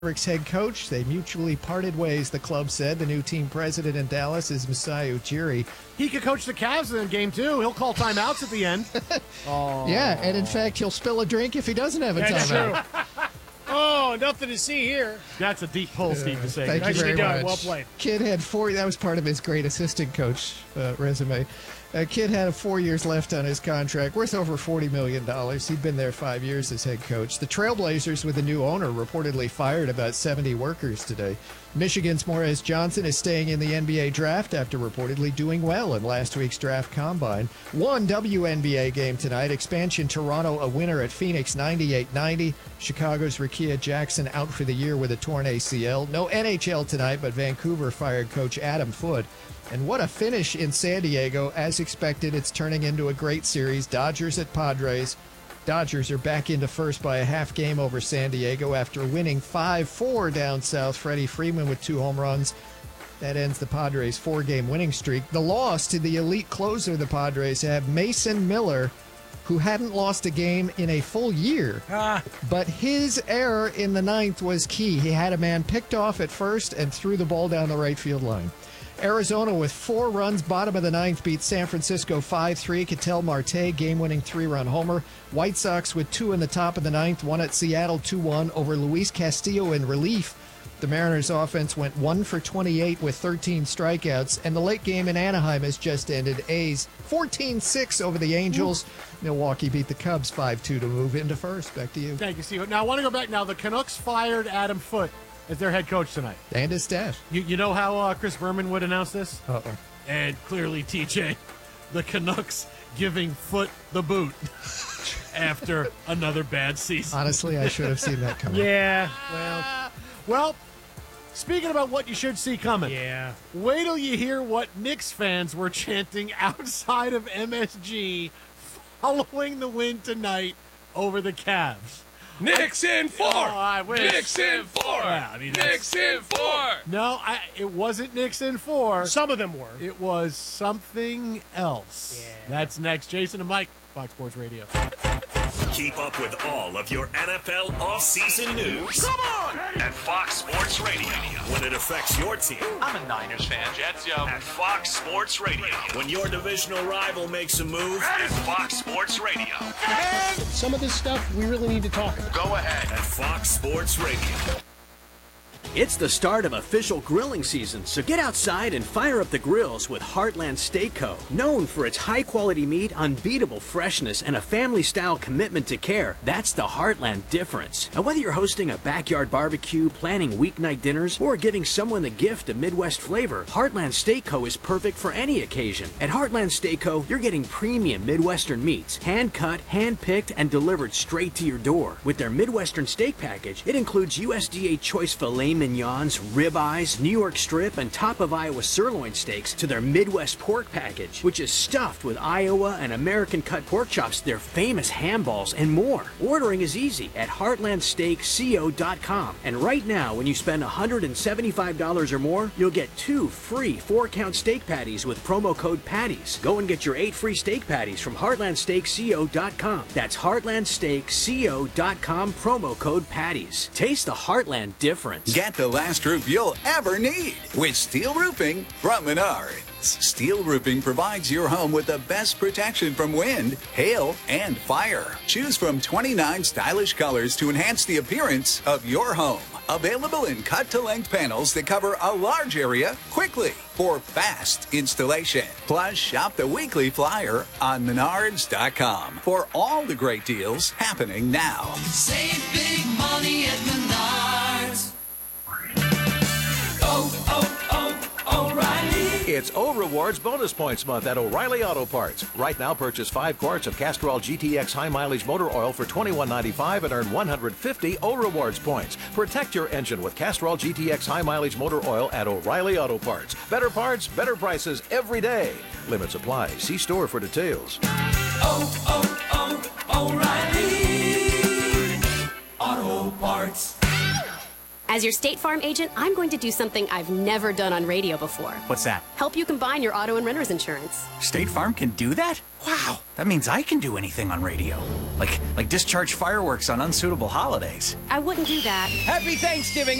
Mavericks head coach. They mutually parted ways, the club said. The new team president in Dallas is Masai Ujiri. He could coach the Cavs in game 2. He'll call timeouts at the end. Yeah, and in fact, he'll spill a drink if he doesn't have a timeout. True. Oh, nothing to see here. That's a deep pull, Steve, to say. Thank you very much. Well played. Kid had 4. That was part of his great assistant coach resume. Kid had 4 years left on his contract, worth over $40 million. He'd been there 5 years as head coach. The Trailblazers, with a new owner, reportedly fired about 70 workers today. Michigan's Morris Johnson is staying in the NBA draft after reportedly doing well in last week's draft combine. One WNBA game tonight. Expansion Toronto a winner at Phoenix 98-90. Chicago's Rickea Jackson out for the year with a torn ACL. No NHL tonight, but Vancouver fired coach Adam Foote. And what a finish in San Diego. As expected, it's turning into a great series. Dodgers at Padres. Dodgers are back into first by a half game over San Diego after winning 5-4 down south. Freddie Freeman with 2 home runs. That ends the Padres' 4-game winning streak. The loss to the elite closer the Padres have, Mason Miller, who hadn't lost a game in a full year. But his error in the 9th was key. He had a man picked off at first and threw the ball down the right field line. Arizona with 4 runs, bottom of the 9th, beat San Francisco 5-3. Ketel Marte, game-winning 3-run homer. White Sox with 2 in the top of the 9th, won at Seattle 2-1 over Luis Castillo in relief. The Mariners' offense went 1 for 28 with 13 strikeouts, and the late game in Anaheim has just ended. A's 14-6 over the Angels. Milwaukee beat the Cubs 5-2 to move into first. Back to you. Thank you, Steve. Now, I want to go back. Now, the Canucks fired Adam Foote as their head coach tonight. And his staff. You know how Chris Berman would announce this? Uh-oh. And clearly, TJ, the Canucks giving Foote the boot after another bad season. Honestly, I should have seen that coming. Yeah, Well, speaking about what you should see coming. yeah. Wait till you hear what Knicks fans were chanting outside of MSG following the win tonight over the Cavs. Knicks in 4! I wish. Knicks in 4! Yeah, I mean, Knicks in 4! No, it wasn't Knicks in 4. Some of them were. It was something else. Yeah. That's next. Jason and Mike, Fox Sports Radio. Keep up with all of your NFL off-season news. Come on! At Fox Sports Radio. When it affects your team. I'm a Niners fan. Jets, yo. At Fox Sports Radio. When your divisional rival makes a move. At Fox Sports Radio. Some of this stuff we really need to talk about. Go ahead. At Fox Sports Radio. It's the start of official grilling season, so get outside and fire up the grills with Heartland Steak Co. Known for its high-quality meat, unbeatable freshness, and a family-style commitment to care, that's the Heartland difference. And whether you're hosting a backyard barbecue, planning weeknight dinners, or giving someone the gift of Midwest flavor, Heartland Steak Co. is perfect for any occasion. At Heartland Steak Co., you're getting premium Midwestern meats, hand-cut, hand-picked, and delivered straight to your door. With their Midwestern steak package, it includes USDA choice filet mignons, ribeyes, New York strip, and top of Iowa sirloin steaks to their Midwest pork package, which is stuffed with Iowa and American cut pork chops, their famous ham balls, and more. Ordering is easy at heartlandsteakco.com. And right now, when you spend $175 or more, you'll get 2 free 4-count steak patties with promo code PATTIES. Go and get your 8 free steak patties from heartlandsteakco.com. That's heartlandsteakco.com, promo code PATTIES. Taste the Heartland difference. Get the last roof you'll ever need with steel roofing from Menards. Steel roofing provides your home with the best protection from wind, hail, and fire. Choose from 29 stylish colors to enhance the appearance of your home. Available in cut-to-length panels that cover a large area quickly for fast installation. Plus, shop the weekly flyer on Menards.com for all the great deals happening now. Save big money at Menards. O'Reilly. It's O Rewards Bonus Points Month at O'Reilly Auto Parts. Right now, purchase 5 quarts of Castrol GTX High Mileage Motor Oil for $21.95 and earn 150 O Rewards points. Protect your engine with Castrol GTX High Mileage Motor Oil at O'Reilly Auto Parts. Better parts, better prices every day. Limits apply. See store for details. O'Reilly Auto Parts. As your State Farm agent, I'm going to do something I've never done on radio before. What's that? Help you combine your auto and renter's insurance. State Farm can do that? Wow, that means I can do anything on radio. Like discharge fireworks on unsuitable holidays. I wouldn't do that. Happy Thanksgiving,